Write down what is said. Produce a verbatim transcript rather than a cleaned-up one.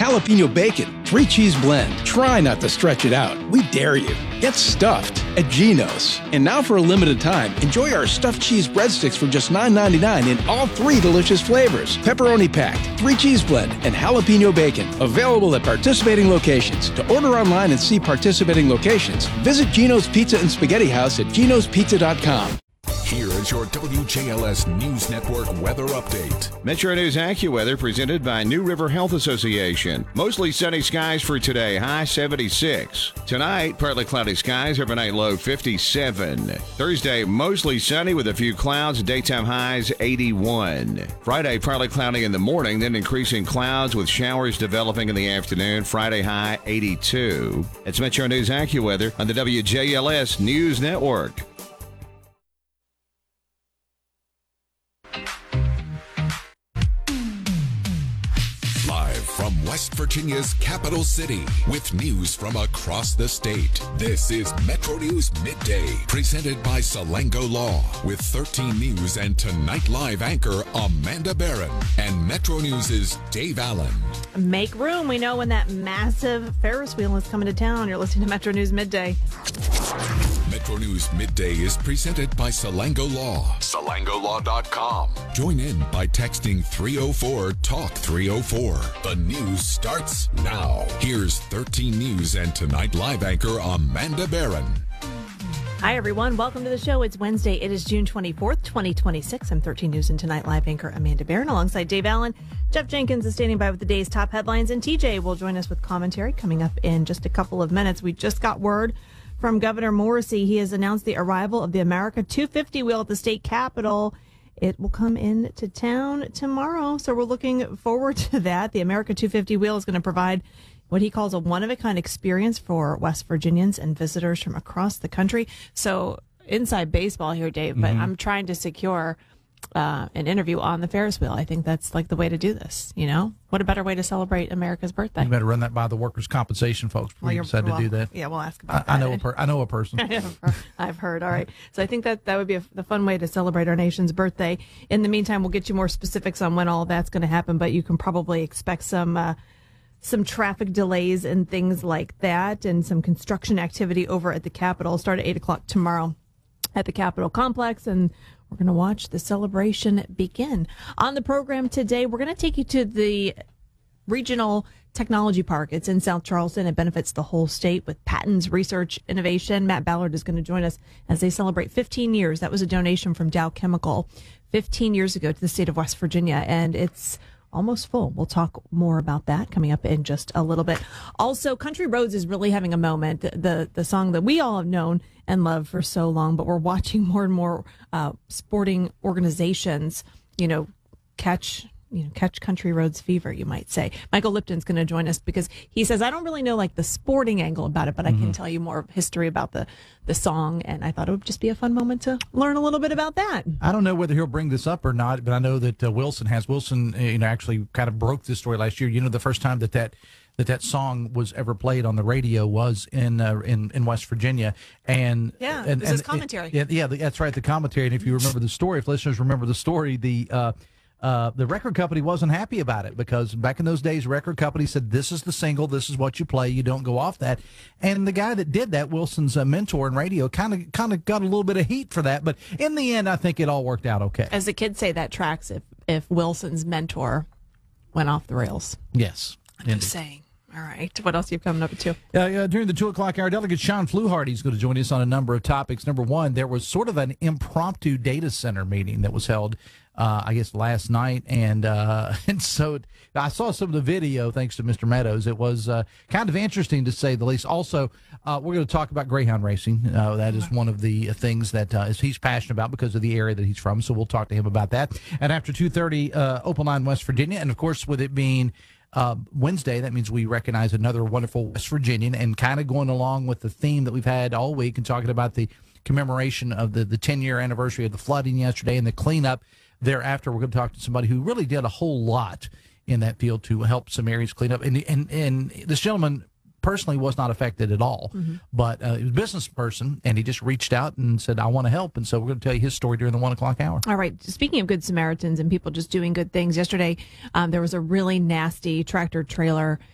jalapeno bacon, three cheese blend. Try not to stretch it out. We dare you. Get stuffed at Geno's. And now for a limited time, enjoy our stuffed cheese breadsticks for just nine ninety-nine in all three delicious flavors. Pepperoni packed, three cheese blend, and jalapeno bacon. Available at participating locations. To order online and see participating locations, visit Geno's Pizza and Spaghetti House at genos pizza dot com. Here is your W J L S News Network weather update. Metro News AccuWeather presented by New River Health Association. Mostly sunny skies for today, high seventy-six. Tonight, partly cloudy skies, overnight low fifty-seven. Thursday, mostly sunny with a few clouds, daytime highs eighty-one. Friday, partly cloudy in the morning, then increasing clouds with showers developing in the afternoon. Friday, high eighty-two. It's Metro News AccuWeather on the W J L S News Network. From West Virginia's capital city, with news from across the state, this is Metro News Midday, presented by Salango Law, with thirteen News and Tonight Live anchor Amanda Barron and Metro News' Dave Allen. Make room. We know when that massive Ferris wheel is coming to town. You're listening to Metro News Midday. Metro News Midday is presented by Salango Law. Salango Law dot com. Join in by texting three oh four talk three oh four. The news starts now. Here's thirteen News and Tonight Live anchor Amanda Barron. Hi, everyone. Welcome to the show. It's Wednesday. It is June twenty-fourth, twenty twenty-six. I'm thirteen News and Tonight Live anchor Amanda Barron alongside Dave Allen. Jeff Jenkins is standing by with the day's top headlines, and T J will join us with commentary coming up in just a couple of minutes. We just got word from Governor Morrisey. He has announced the arrival of the America two fifty wheel at the state capitol. It will come into town tomorrow, so we're looking forward to that. The America two fifty wheel is going to provide what he calls a one-of-a-kind experience for West Virginians and visitors from across the country. So inside baseball here, Dave, but mm-hmm. I'm trying to secure uh, an interview on the Ferris wheel. I think that's like the way to do this, you know? What a better way to celebrate America's birthday. You better run that by the workers' compensation folks before well, you decide well, to do that. Yeah, we'll ask about I, that. I know a per, I know a person. I've heard. All right. So I think that that would be a, the fun way to celebrate our nation's birthday. In the meantime, we'll get you more specifics on when all that's going to happen, but you can probably expect some uh, some traffic delays and things like that, and some construction activity over at the Capitol. Start at eight o'clock tomorrow at the Capitol complex, and we're going to watch the celebration begin. On the program today, we're going to take you to the Regional Technology Park. It's in South Charleston. It benefits the whole state with patents, research, innovation. Matt Ballard is going to join us as they celebrate fifteen years. That was a donation from Dow Chemical fifteen years ago to the state of West Virginia, and it's almost full. We'll talk more about that coming up in just a little bit. Also, Country Roads is really having a moment. The the song that we all have known and loved for so long, but we're watching more and more uh, sporting organizations, you know, catch you know catch Country Roads fever, you might say. Michael Lipton's going to join us because he says, I don't really know like the sporting angle about it, but mm-hmm. I can tell you more history about the the song, and I thought it would just be a fun moment to learn a little bit about that. I don't know whether he'll bring this up or not, but I know that uh, Wilson has. Wilson, uh, you know, actually kind of broke this story last year. You know, the first time that that that that song was ever played on the radio was in uh, in in West Virginia, and yeah, and, this and, is commentary. It, yeah, yeah, that's right, the commentary. And if you remember the story, if listeners remember the story, the uh, Uh, the record company wasn't happy about it because back in those days, record company said, this is the single, this is what you play, you don't go off that. And the guy that did that, Wilson's uh, mentor in radio, kind of kind of got a little bit of heat for that. But in the end, I think it all worked out okay. As the kids say, that tracks if, if Wilson's mentor went off the rails. Yes. I'm indeed. Just saying. All right. What else are you coming up to? Uh, uh, during the two o'clock hour, Delegate Sean Fluharty is going to join us on a number of topics. Number one, there was sort of an impromptu data center meeting that was held, uh, I guess, last night. And uh, and so I saw some of the video, thanks to Mister Meadows. It was uh, kind of interesting, to say the least. Also, uh, we're going to talk about greyhound racing. Uh, that is one of the things that uh, he's passionate about because of the area that he's from. So we'll talk to him about that. And after two thirty, uh, Open Line West Virginia. And, of course, with it being Uh, Wednesday, that means we recognize another wonderful West Virginian, and kind of going along with the theme that we've had all week and talking about the commemoration of the, the ten-year anniversary of the flooding yesterday and the cleanup thereafter. We're going to talk to somebody who really did a whole lot in that field to help some areas clean up. And, and, and this gentleman personally was not affected at all, mm-hmm. but uh, he was a business person, and he just reached out and said, I want to help. And so we're going to tell you his story during the one o'clock hour. All right. Speaking of Good Samaritans and people just doing good things, yesterday um, there was a really nasty tractor trailer